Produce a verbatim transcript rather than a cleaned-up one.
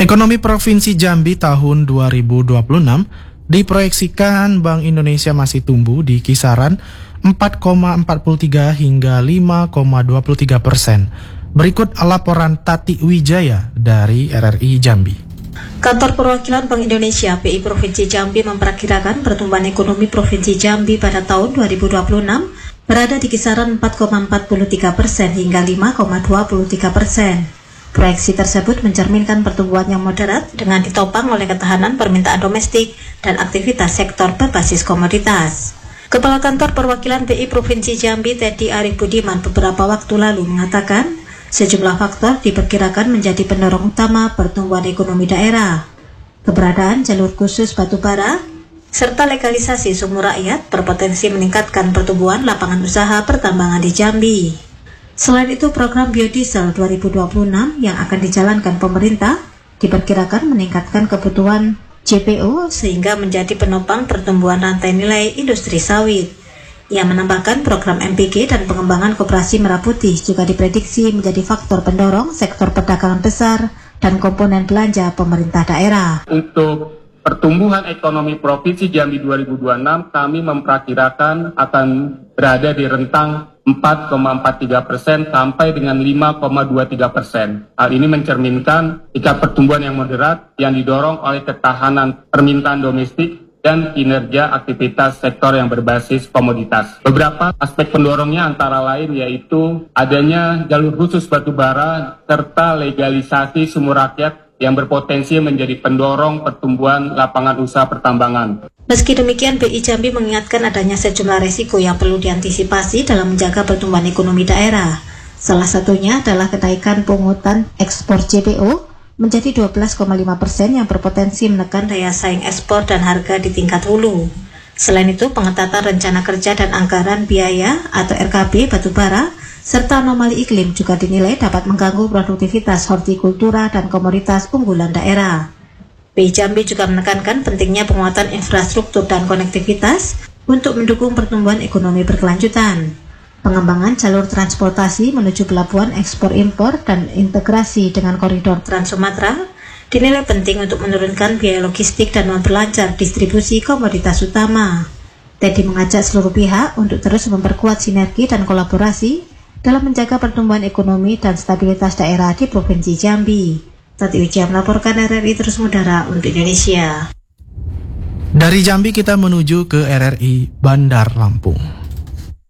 Ekonomi Provinsi Jambi tahun dua ribu dua puluh enam diproyeksikan Bank Indonesia masih tumbuh di kisaran empat koma empat tiga hingga lima koma dua tiga persen. Berikut laporan Tati Wijaya dari R R I Jambi. Kantor Perwakilan Bank Indonesia B I Provinsi Jambi memperkirakan pertumbuhan ekonomi Provinsi Jambi pada tahun dua ribu dua puluh enam berada di kisaran empat koma empat tiga persen hingga lima koma dua tiga persen. Proyeksi tersebut mencerminkan pertumbuhan yang moderat dengan ditopang oleh ketahanan permintaan domestik dan aktivitas sektor berbasis komoditas. Kepala Kantor Perwakilan B I Provinsi Jambi Teddy Arif Budiman beberapa waktu lalu mengatakan sejumlah faktor diperkirakan menjadi pendorong utama pertumbuhan ekonomi daerah. Keberadaan jalur khusus batubara serta legalisasi sumur rakyat berpotensi meningkatkan pertumbuhan lapangan usaha pertambangan di Jambi. Selain itu, program biodiesel dua ribu dua puluh enam yang akan dijalankan pemerintah diperkirakan meningkatkan kebutuhan J P O sehingga menjadi penopang pertumbuhan rantai nilai industri sawit. Ia menambahkan program M P G dan pengembangan koperasi merah putih juga diprediksi menjadi faktor pendorong sektor perdagangan besar dan komponen belanja pemerintah daerah. Untuk pertumbuhan ekonomi Provinsi Jambi dua ribu dua puluh enam kami memperkirakan akan berada di rentang empat koma empat tiga persen sampai dengan lima koma dua tiga persen. Hal ini mencerminkan tingkat pertumbuhan yang moderat yang didorong oleh ketahanan permintaan domestik dan kinerja aktivitas sektor yang berbasis komoditas. Beberapa aspek pendorongnya antara lain yaitu adanya jalur khusus batubara serta legalisasi sumur rakyat yang berpotensi menjadi pendorong pertumbuhan lapangan usaha pertambangan. Meski demikian, B I Jambi mengingatkan adanya sejumlah resiko yang perlu diantisipasi dalam menjaga pertumbuhan ekonomi daerah. Salah satunya adalah kenaikan pungutan ekspor J P O menjadi dua belas koma lima persen yang berpotensi menekan daya saing ekspor dan harga di tingkat hulu. Selain itu, pengetatan rencana kerja dan anggaran biaya atau R K B batubara serta anomali iklim juga dinilai dapat mengganggu produktivitas hortikultura dan komoditas unggulan daerah. B I Jambi juga menekankan pentingnya penguatan infrastruktur dan konektivitas untuk mendukung pertumbuhan ekonomi berkelanjutan. Pengembangan jalur transportasi menuju pelabuhan ekspor-impor dan integrasi dengan koridor Trans Sumatera dinilai penting untuk menurunkan biaya logistik dan memperlancar distribusi komoditas utama. Teddy mengajak seluruh pihak untuk terus memperkuat sinergi dan kolaborasi dalam menjaga pertumbuhan ekonomi dan stabilitas daerah di Provinsi Jambi. Tati Wijaya melaporkan R R I Terus Mudara untuk Indonesia. Dari Jambi kita menuju ke R R I Bandar Lampung.